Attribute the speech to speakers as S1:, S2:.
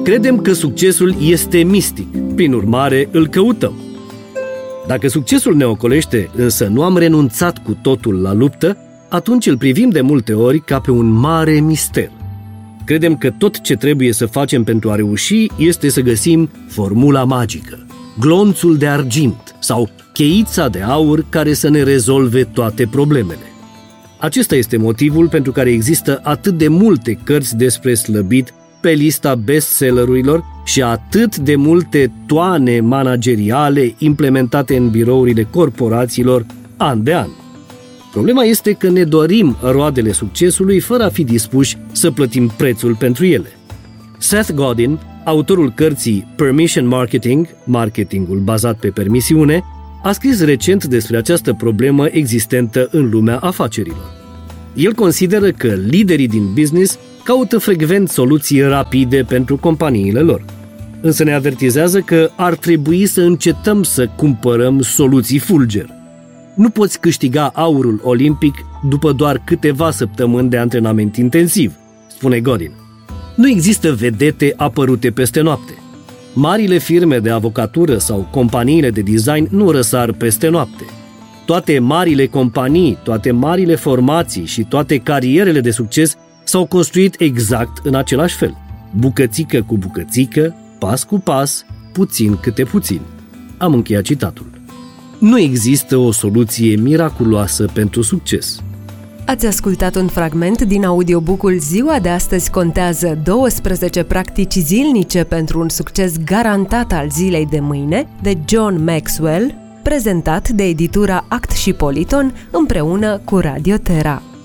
S1: Credem că succesul este mistic, prin urmare îl căutăm. Dacă succesul ne ocolește, însă nu am renunțat cu totul la luptă, atunci îl privim de multe ori ca pe un mare mister. Credem că tot ce trebuie să facem pentru a reuși este să găsim formula magică, glonțul de argint sau cheița de aur care să ne rezolve toate problemele. Acesta este motivul pentru care există atât de multe cărți despre slăbit pe lista bestsellerurilor și atât de multe toane manageriale implementate în birourile corporațiilor an de an. Problema este că ne dorim roadele succesului fără a fi dispuși să plătim prețul pentru ele. Seth Godin, autorul cărții Permission Marketing, marketingul bazat pe permisiune, a scris recent despre această problemă existentă în lumea afacerilor. El consideră că liderii din business caută frecvent soluții rapide pentru companiile lor, însă ne avertizează că ar trebui să încetăm să cumpărăm soluții fulger. Nu poți câștiga aurul olimpic după doar câteva săptămâni de antrenament intensiv, spune Godin. Nu există vedete apărute peste noapte. Marile firme de avocatură sau companiile de design nu răsar peste noapte. Toate marile companii, toate marile formații și toate carierele de succes s-au construit exact în același fel. Bucățică cu bucățică, pas cu pas, puțin câte puțin. Am încheiat citatul. Nu există o soluție miraculoasă pentru succes.
S2: Ați ascultat un fragment din audiobook-ul Ziua de astăzi contează 12 practici zilnice pentru un succes garantat al zilei de mâine, de John Maxwell, prezentat de editura Act și Politon împreună cu Radio Terra.